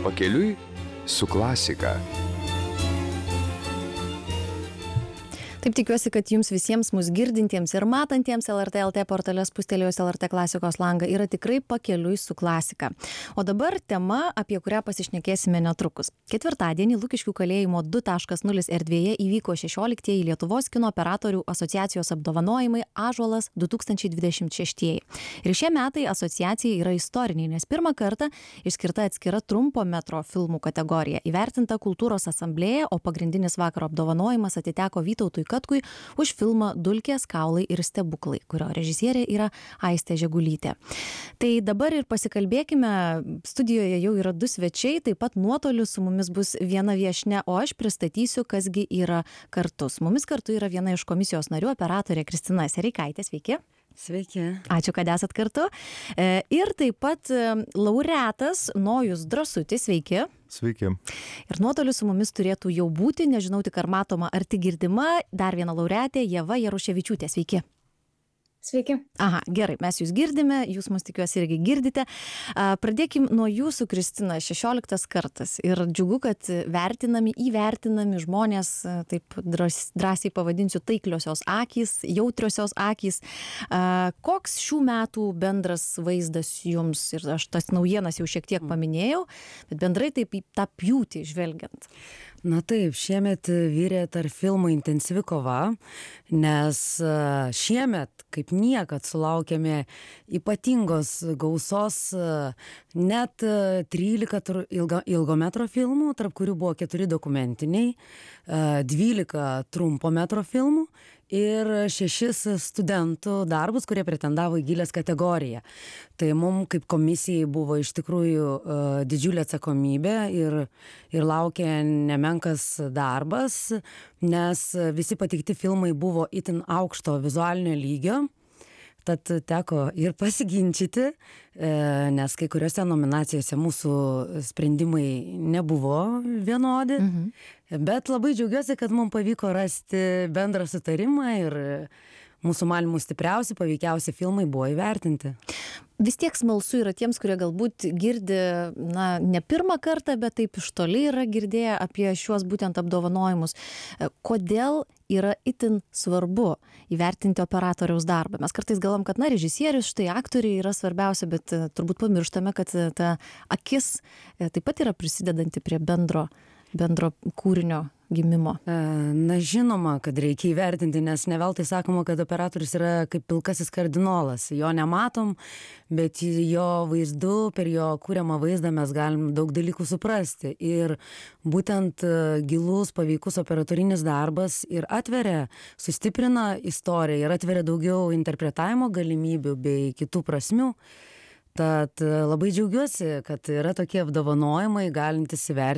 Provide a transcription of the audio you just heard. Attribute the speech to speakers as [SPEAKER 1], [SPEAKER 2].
[SPEAKER 1] Pakeliui su klasika.
[SPEAKER 2] Taip tikiuosi, kad jums visiems mus girdintiems ir matantiems LRT portale spustelėjus LRT klasikos langą yra tikrai pakeliui su klasika. O dabar tema, apie kurią pasišnekėsime netrukus. Ketvirtadienį Lukiškių kalėjimo 2.0 erdvėje įvyko 16-ieji Lietuvos kino operatorių asociacijos apdovanojimai Ąžuolas 2026. Ir šie metai asociacijai yra istoriniai, nes pirmą kartą išskirta atskira trumpo metro filmų kategorija. Įvertinta kultūros asamblėja, o pagrindinis vakaro apdovanojimas atiteko Vytautui Katkui už filmą Dulkės, kaulai ir stebuklai, kurio režisierė yra Aistė Žegulytė. Tai dabar ir pasikalbėkime, studijoje jau yra du svečiai, taip pat nuotoliu su mumis bus viena viešnia, o aš pristatysiu, kasgi yra kartu. Su mumis kartu yra viena iš komisijos narių, operatorė Kristina Sereikaitė, sveiki.
[SPEAKER 3] Sveiki.
[SPEAKER 2] Ačiū, kad esat kartu. Ir taip pat laureatas Nojus Drąsutis, sveiki.
[SPEAKER 4] Sveiki.
[SPEAKER 2] Ir nuotoliu su mumis turėtų jau būti, nežinau tik ar matoma, ar tik girdima, dar viena laureatė Ieva Jaruševičiūtė, sveiki.
[SPEAKER 5] Sveiki.
[SPEAKER 2] Aha, gerai, mes jūs girdime, jūs mus tikiuosi irgi girdite. Pradėkim nuo jūsų, Kristina, 16 kartas. Ir džiugu, kad įvertinami žmonės, taip drąsiai pavadinsiu, taikliosios akys, jautriosios akys. Koks šių metų bendras vaizdas jums? Ir aš tas naujienas jau šiek tiek paminėjau, bet bendrai taip į tą pjūtį žvelgiant.
[SPEAKER 3] Na taip, šiemet vyrė tarp filmų intensyvi kova, nes šiemet kaip niekad sulaukėme ypatingos gausos net 13 ilgo metro filmų, tarp kurių buvo 4 dokumentiniai, 12 trumpo metro filmų ir 6 studentų darbus, kurie pretendavo į gilės kategoriją. Tai mums kaip komisijai buvo iš tikrųjų didžiulė atsakomybė ir laukia nemenkas darbas, nes visi pateikti filmai buvo itin aukšto vizualinio lygio. Tad teko ir pasiginčyti, nes kai kuriuose nominacijose mūsų sprendimai nebuvo vienodi, bet labai džiaugiuosi, kad mums pavyko rasti bendrą sutarimą ir mūsų manymų stipriausi, paveikiausi filmai buvo įvertinti.
[SPEAKER 2] Vis tiek smalsu yra tiems, kurie galbūt girdi, ne pirmą kartą, bet taip iš toli yra girdėję apie šiuos būtent apdovanojimus. Kodėl yra itin svarbu įvertinti operatoriaus darbą? Mes kartais galvom, kad režisierius, štai aktoriai yra svarbiausia, bet turbūt pamirštame, kad ta akis taip pat yra prisidedanti prie bendro kūrinio gimimo.
[SPEAKER 3] Na žinoma, kad reikia įvertinti, nes ne veltui sakoma, kad operatorius yra kaip pilkasis kardinolas. Jo nematom, bet jo vaizdu, per jo kūriamą vaizdą mes galim daug dalykų suprasti. Ir būtent gilus, paveikus operatorinis darbas ir atveria, sustiprina istoriją ir atveria daugiau interpretavimo galimybių bei kitų prasmių. Tad labai džiaugiuosi, kad yra tokie apdovanojimai, galintys įvertinti